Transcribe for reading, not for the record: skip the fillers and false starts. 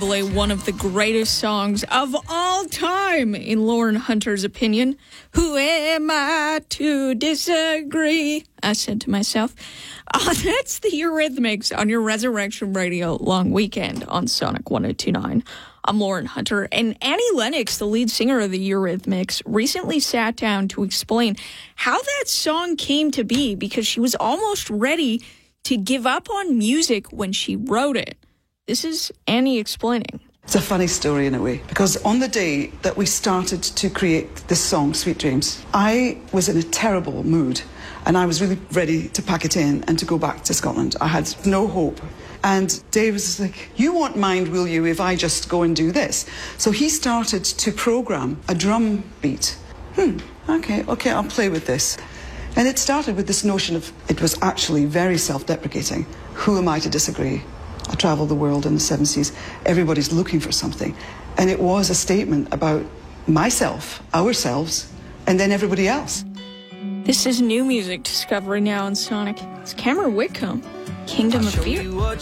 One of the greatest songs of all time, in Lauren Hunter's opinion. Who am I to disagree? I said to myself. That's the Eurythmics on your Resurrection Radio long weekend on Sonic 102.9. I'm Lauren Hunter, and Annie Lennox, the lead singer of the Eurythmics, recently sat down to explain how that song came to be, because she was almost ready to give up on music when she wrote it. This is Annie explaining. It's a funny story in a way, because on the day that we started to create this song, Sweet Dreams, I was in a terrible mood, and I was really ready to pack it in and to go back to Scotland. I had no hope. And Dave was like, you won't mind, will you, if I just go and do this? So he started to program a drum beat. Okay, I'll play with this. And it started with this notion of, it was actually very self-deprecating. Who am I to disagree? I travel the world in the 7 seas. Everybody's looking for something. And it was a statement about myself, ourselves, and then everybody else. This is new music discovery now on Sonic. It's Cameron Whitcomb, Kingdom of Fear.